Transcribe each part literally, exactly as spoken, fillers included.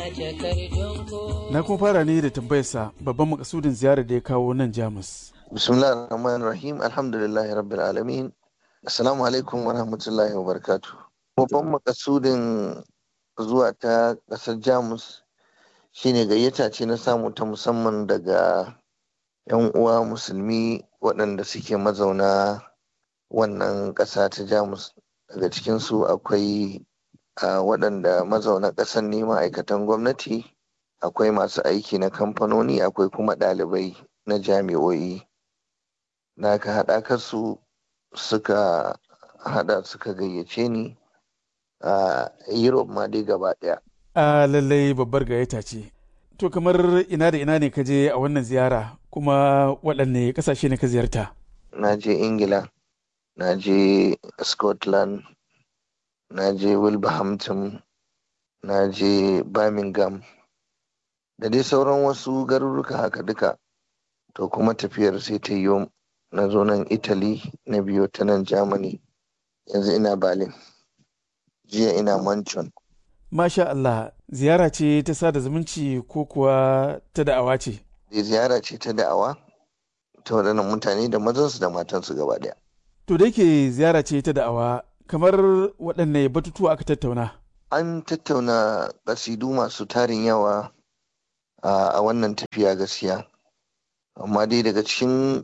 Na kuma fara ne da tambayarsa babban makasudin ziyarar da ya kawo nan Jamus. Bismillahir Rahmanir Rahim, alhamdulillahi rabbil alamin. Assalamu alaikum wa rahmatullahi wa barakatuh. Babban makasudin zuwa ta ƙasar Jamus shine gayyata ce na samu ta musamman daga 'yan uwa musulmi waɗanda suke mazauna wannan ƙasa ta Jamus. Daga cikinsu akwai a waɗanda mazauna ƙasar ne ma'aikatan gwamnati, akwai masu aiki na kamfanoni, akwai kuma ɗalibai na jami'o'i. Na ka haɗa su suka haɗa suka gayyace ni a Europe ma dai gaba ɗaya. A lallai babbar gayyata ce. To kamar ina da ina ne ka je a wannan ziyara kuma waɗanne ƙasashe ne ka ziyarta? Na je Ingila, na je Scotland, na je Wolverhampton, na je Birmingham da dai sauran wasu garuruka haka duka. To kuma tafiyar sai ta yi na zo nan Italy, na biyo ta nan Germany, yanzu ina Berlin, jiya ina Manchon. Masha Allah, ziyara ce ta sada zumunci ko kuwa ta da'awa ce? Ziyara ce ta da'awa ta waɗannan mutane da mazansu da matansu gaba ɗaya. To da yake ziyara ce ta da'awa, kamar waɗanne batutuwa aka tattauna? An tattauna ƙasidu masu tarin yawa a wannan tafiya gaskiya. Amma dai daga cikin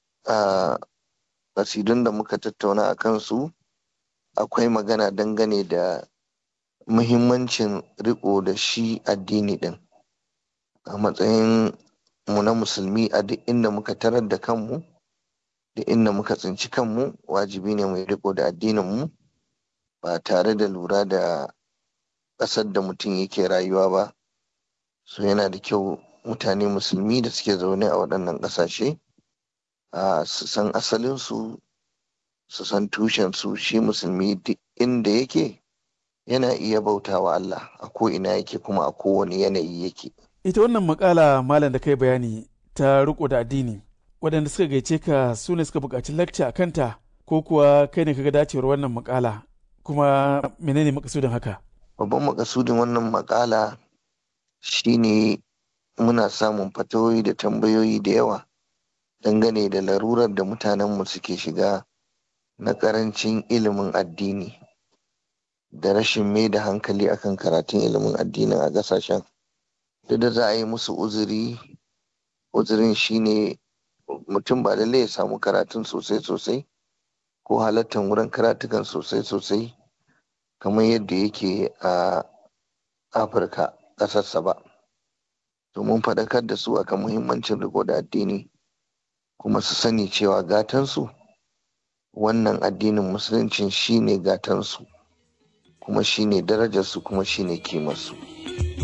ƙasidun da muka tattauna a kansu akwai magana dangane da muhimmancin riko da shi addini ɗin. A matsayin mu na musulmi a duk inda muka tarar da kanmu, da inda muka tsinci kanmu, wajibi ne mu riko da addininmu ba tare da lura da ƙasar da mutum yake rayuwa ba. So yana da kyau mutane musulmi da suke zaune a waɗannan ƙasashe su san asalinsu, su san tushensu. Shi musulmi duk inda yake yana iya bautawa Allah a ko'ina yake kuma a kowane yanayi yake. Ita wannan makala malam da kai bayani ta riko da addini, waɗanda suka gaice ka su ne suka buƙaci lakca a kanta ko kuwa kai ne kaga dacewar wannan makala, kuma menene makasudin haka? Babban makasudin wannan makala shine muna samun fatawoyi da tambayoyi da yawa dangane da larurar da mutanenmu suke shiga na ƙarancin ilimin addini da rashin mai da hankali akan karatun ilimin addinin a ƙasashen. Duk da za a yi musu uzuri, uzurin shine mutum ba lallai ya samu karatun sosai-sosai ko halartar wurin karatukan sosai-sosai kamar yadda yake a Afirka ƙasarsa ba. To mun faɗakar da su akan muhimmancin riko da addini kuma su sani cewa gatansu wannan addinin musuluncin shine gatansu kuma shine darajarsu kuma shine kimarsu.